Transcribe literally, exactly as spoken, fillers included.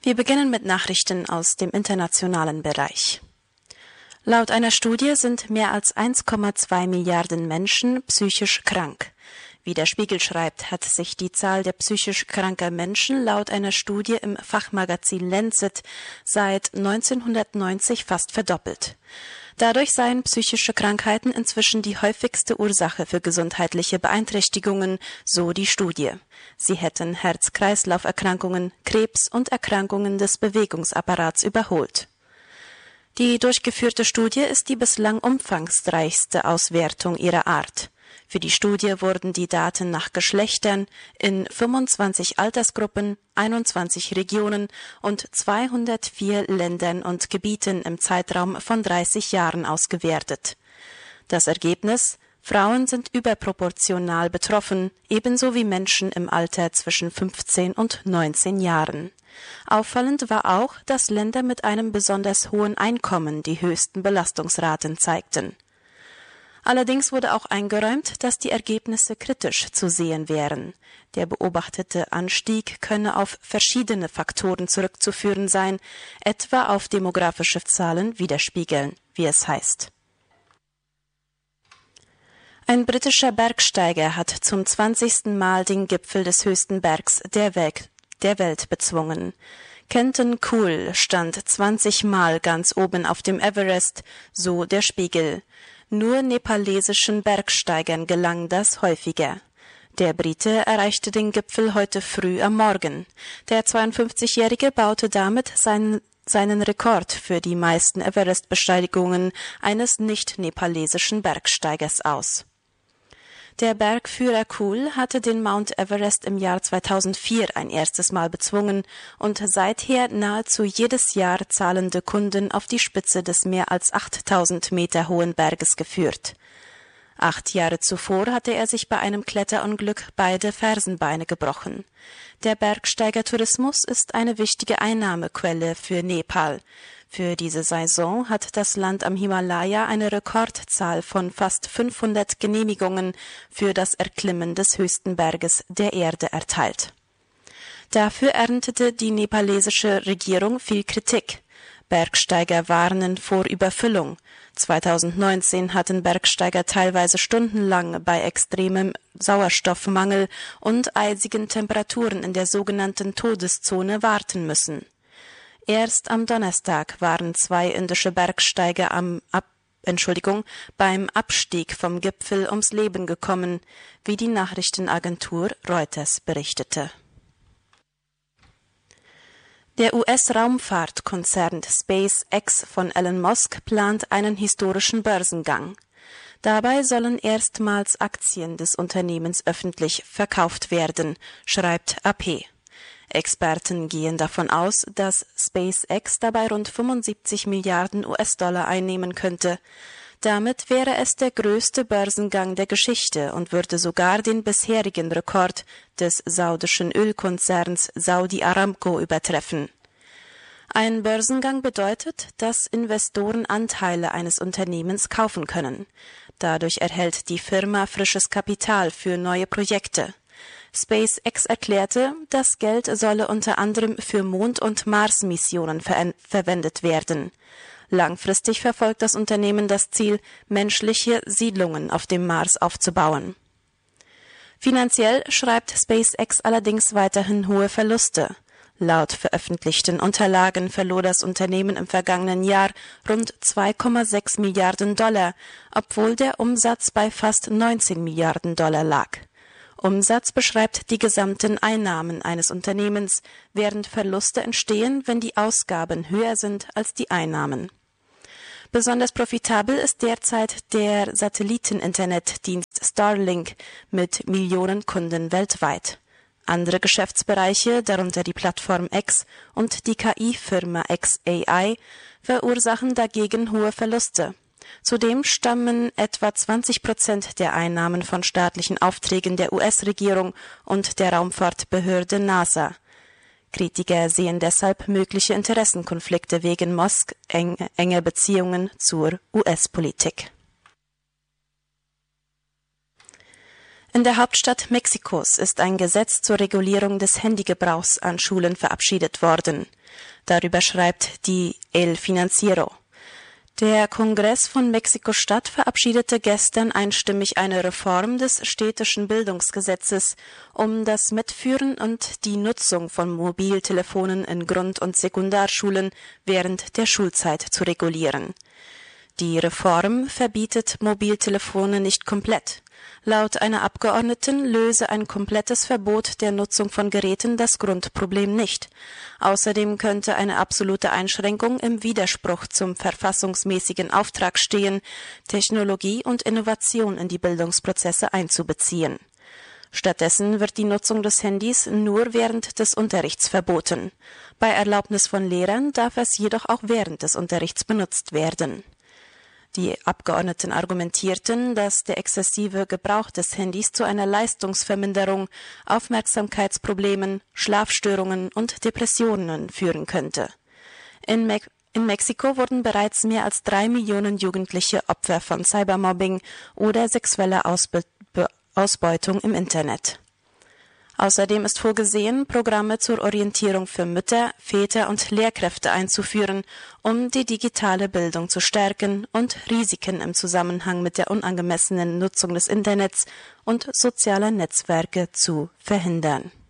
Wir beginnen mit Nachrichten aus dem internationalen Bereich. Laut einer Studie sind mehr als eins Komma zwei Milliarden Menschen psychisch krank. Wie der Spiegel schreibt, hat sich die Zahl der psychisch kranker Menschen laut einer Studie im Fachmagazin Lancet seit neunzehnhundertneunzig fast verdoppelt. Dadurch seien psychische Krankheiten inzwischen die häufigste Ursache für gesundheitliche Beeinträchtigungen, so die Studie. Sie hätten Herz-Kreislauf-Erkrankungen, Krebs und Erkrankungen des Bewegungsapparats überholt. Die durchgeführte Studie ist die bislang umfangreichste Auswertung ihrer Art. Für die Studie wurden die Daten nach Geschlechtern in fünfundzwanzig Altersgruppen, einundzwanzig Regionen und zweihundertvier Ländern und Gebieten im Zeitraum von dreißig Jahren ausgewertet. Das Ergebnis: Frauen sind überproportional betroffen, ebenso wie Menschen im Alter zwischen fünfzehn und neunzehn Jahren. Auffallend war auch, dass Länder mit einem besonders hohen Einkommen die höchsten Belastungsraten zeigten. Allerdings wurde auch eingeräumt, dass die Ergebnisse kritisch zu sehen wären. Der beobachtete Anstieg könne auf verschiedene Faktoren zurückzuführen sein, etwa auf demografische Zahlen widerspiegeln, wie es heißt. Ein britischer Bergsteiger hat zum zwanzigsten Mal den Gipfel des höchsten Bergs der Welt, der Welt bezwungen. Kenton Cool stand zwanzig Mal ganz oben auf dem Everest, so der Spiegel. Nur nepalesischen Bergsteigern gelang das häufiger. Der Brite erreichte den Gipfel heute früh am Morgen. Der zweiundfünfzigjährige baute damit seinen, seinen Rekord für die meisten Everest-Besteigungen eines nicht-nepalesischen Bergsteigers aus. Der Bergführer Cool hatte den Mount Everest im Jahr zweitausendvier ein erstes Mal bezwungen und seither nahezu jedes Jahr zahlende Kunden auf die Spitze des mehr als achttausend Meter hohen Berges geführt. Acht Jahre zuvor hatte er sich bei einem Kletterunglück beide Fersenbeine gebrochen. Der Bergsteigertourismus ist eine wichtige Einnahmequelle für Nepal. Für diese Saison hat das Land am Himalaya eine Rekordzahl von fast fünfhundert Genehmigungen für das Erklimmen des höchsten Berges der Erde erteilt. Dafür erntete die nepalesische Regierung viel Kritik. Bergsteiger warnen vor Überfüllung. zweitausendneunzehn hatten Bergsteiger teilweise stundenlang bei extremem Sauerstoffmangel und eisigen Temperaturen in der sogenannten Todeszone warten müssen. Erst am Donnerstag waren zwei indische Bergsteiger am Ab Entschuldigung, beim Abstieg vom Gipfel ums Leben gekommen, wie die Nachrichtenagentur Reuters berichtete. Der U S-Raumfahrtkonzern SpaceX von Elon Musk plant einen historischen Börsengang. Dabei sollen erstmals Aktien des Unternehmens öffentlich verkauft werden, schreibt A P. Experten gehen davon aus, dass SpaceX dabei rund fünfundsiebzig Milliarden U S-Dollar einnehmen könnte. Damit wäre es der größte Börsengang der Geschichte und würde sogar den bisherigen Rekord des saudischen Ölkonzerns Saudi Aramco übertreffen. Ein Börsengang bedeutet, dass Investoren Anteile eines Unternehmens kaufen können. Dadurch erhält die Firma frisches Kapital für neue Projekte. SpaceX erklärte, das Geld solle unter anderem für Mond- und Mars-Missionen ver- verwendet werden. Langfristig verfolgt das Unternehmen das Ziel, menschliche Siedlungen auf dem Mars aufzubauen. Finanziell schreibt SpaceX allerdings weiterhin hohe Verluste. Laut veröffentlichten Unterlagen verlor das Unternehmen im vergangenen Jahr rund zwei Komma sechs Milliarden Dollar, obwohl der Umsatz bei fast neunzehn Milliarden Dollar lag. Umsatz beschreibt die gesamten Einnahmen eines Unternehmens, während Verluste entstehen, wenn die Ausgaben höher sind als die Einnahmen. Besonders profitabel ist derzeit der Satelliten-Internetdienst Starlink mit Millionen Kunden weltweit. Andere Geschäftsbereiche, darunter die Plattform X und die K I-Firma X A I, verursachen dagegen hohe Verluste. Zudem stammen etwa zwanzig Prozent der Einnahmen von staatlichen Aufträgen der U S-Regierung und der Raumfahrtbehörde NASA. Kritiker sehen deshalb mögliche Interessenkonflikte wegen Musk eng, enge Beziehungen zur U S-Politik. In der Hauptstadt Mexikos ist ein Gesetz zur Regulierung des Handygebrauchs an Schulen verabschiedet worden. Darüber schreibt die El Financiero. Der Kongress von Mexiko-Stadt verabschiedete gestern einstimmig eine Reform des städtischen Bildungsgesetzes, um das Mitführen und die Nutzung von Mobiltelefonen in Grund- und Sekundarschulen während der Schulzeit zu regulieren. Die Reform verbietet Mobiltelefone nicht komplett. Laut einer Abgeordneten löse ein komplettes Verbot der Nutzung von Geräten das Grundproblem nicht. Außerdem könnte eine absolute Einschränkung im Widerspruch zum verfassungsmäßigen Auftrag stehen, Technologie und Innovation in die Bildungsprozesse einzubeziehen. Stattdessen wird die Nutzung des Handys nur während des Unterrichts verboten. Bei Erlaubnis von Lehrern darf es jedoch auch während des Unterrichts benutzt werden. Die Abgeordneten argumentierten, dass der exzessive Gebrauch des Handys zu einer Leistungsverminderung, Aufmerksamkeitsproblemen, Schlafstörungen und Depressionen führen könnte. In, Me- in Mexiko wurden bereits mehr als drei Millionen Jugendliche Opfer von Cybermobbing oder sexueller Ausbe- Be- Ausbeutung im Internet. Außerdem ist vorgesehen, Programme zur Orientierung für Mütter, Väter und Lehrkräfte einzuführen, um die digitale Bildung zu stärken und Risiken im Zusammenhang mit der unangemessenen Nutzung des Internets und sozialer Netzwerke zu verhindern.